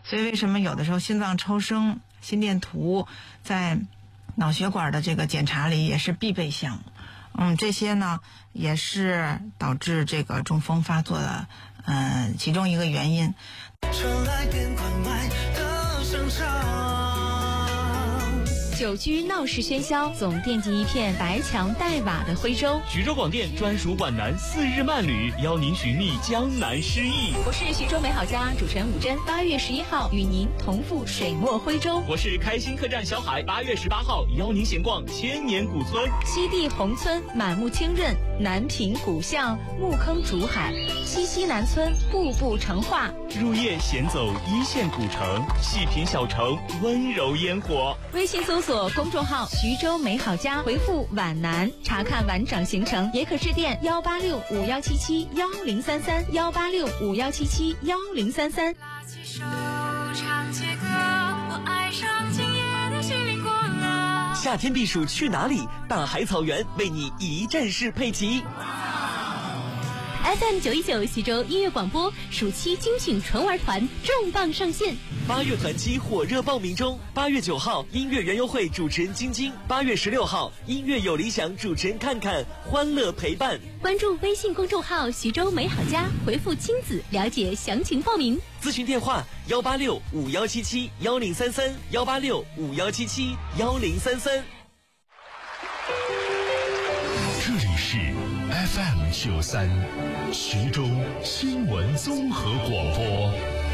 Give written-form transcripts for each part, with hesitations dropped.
所以为什么有的时候心脏超声、心电图在脑血管的这个检查里也是必备项目。这些呢也是导致这个中风发作的其中一个原因。 传来电管外的声唱， 久居闹市喧嚣，总惦记一片白墙黛瓦的徽州。 徐州广电专属皖南4日慢旅，邀您寻觅江南诗意。 我是徐州美好家主持人武珍，8月11号与您同赴水墨徽州。 我是开心客栈小海，8月18号邀您闲逛千年古村。 西递宏村满目清润，南平古巷木坑竹海，西南村步步成画。 入夜闲走一线古城，细品小城温柔烟火。 微信搜索公众号徐州美好家，回复皖南查看完整行程，也可致电18651771033，18651771033。 拉起手唱起歌，我爱上今夜的心灵过了。 夏天避暑去哪里？大海草原为你一站式配齐。 FM 919徐州音乐广播暑期精选纯玩团重磅上线 ，8月团期火热报名中。8月9号音乐园游会主持人晶晶，8月16号音乐有理想主持人看看，欢乐陪伴。 关注微信公众号徐州美好家，回复亲子了解详情报名。 咨询电话18651771033，18651771033。 这里是 FM93 徐州新闻综合广播。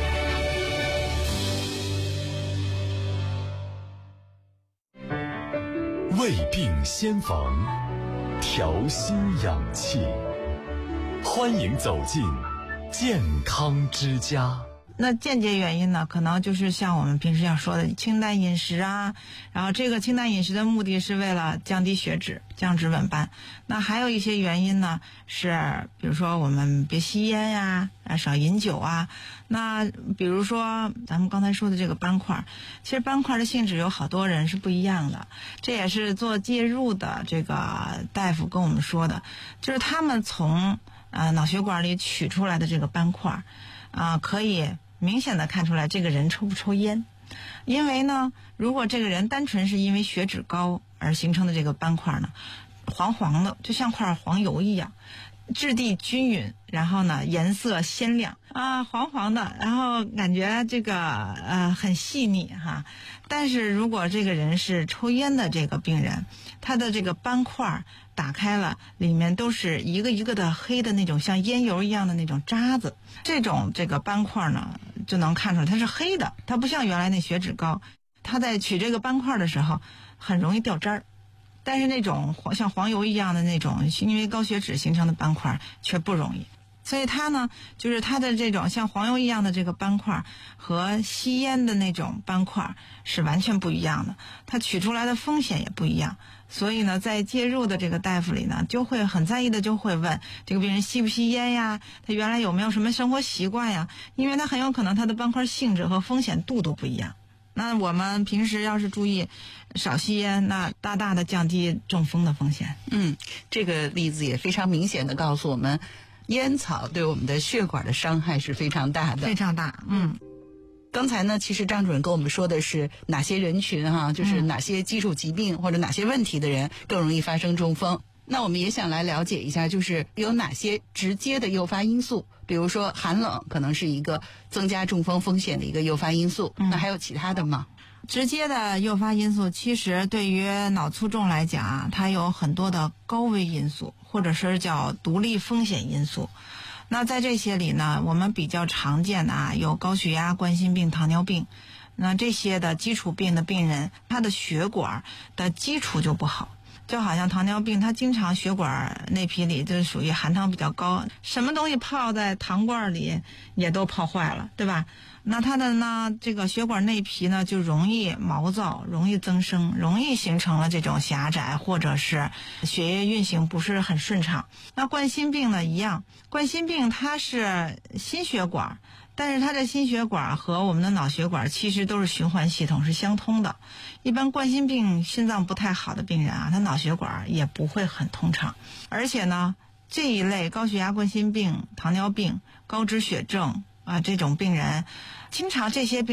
胃病先防，调心养气，欢迎走进健康之家。 那间接原因呢，可能就是像我们平时要说的清淡饮食啊，然后这个清淡饮食的目的是为了降低血脂、降脂稳斑。那还有一些原因呢，是比如说我们别吸烟呀，少饮酒啊。那比如说咱们刚才说的这个斑块，其实斑块的性质有好多人是不一样的，这也是做介入的这个大夫跟我们说的，就是他们从脑血管里取出来的这个斑块可以明显的看出来这个人抽不抽烟。因为呢，如果这个人单纯是因为血脂高而形成的这个斑块呢，黄黄的，就像块黄油一样，质地均匀，然后呢颜色鲜亮黄黄的，然后感觉这个很细腻哈。但是如果这个人是抽烟的这个病人，他的这个斑块打开了，里面都是一个一个的黑的那种像烟油一样的那种渣子，这种这个斑块呢就能看出来它是黑的，它不像原来那血脂高，它在取这个斑块的时候很容易掉渣儿。但是那种像黄油一样的那种因为高血脂形成的斑块却不容易。所以它呢，就是它的这种像黄油一样的这个斑块和吸烟的那种斑块是完全不一样的，它取出来的风险也不一样。所以呢，在介入的这个大夫里呢，就会很在意的，就会问这个病人吸不吸烟呀，他原来有没有什么生活习惯呀，因为他很有可能他的斑块性质和风险度都不一样。那我们平时要是注意少吸烟，那大大的降低中风的风险。 这个例子也非常明显的告诉我们，烟草对我们的血管的伤害是非常大的， 非常大。 刚才呢，其实张主任跟我们说的是哪些人群就是哪些基础疾病或者哪些问题的人更容易发生中风。那我们也想来了解一下，就是有哪些直接的诱发因素，比如说寒冷可能是一个增加中风风险的一个诱发因素，那还有其他的吗？ 直接的诱发因素其实对于脑卒中来讲它有很多的高危因素，或者是叫独立风险因素。那在这些里呢，我们比较常见的有高血压、冠心病、糖尿病。那这些的基础病的病人，他的血管的基础就不好，就好像糖尿病，他经常血管内皮里就是属于含糖比较高，什么东西泡在糖罐里也都泡坏了，对吧？那他的呢，这个血管内皮呢就容易毛躁，容易增生，容易形成了这种狭窄，或者是血液运行不是很顺畅。那冠心病呢一样，冠心病它是心血管，但是它的心血管和我们的脑血管其实都是循环系统，是相通的。一般冠心病心脏不太好的病人他脑血管也不会很通畅。而且呢，这一类高血压、冠心病、糖尿病、高脂血症这种病人，经常这些病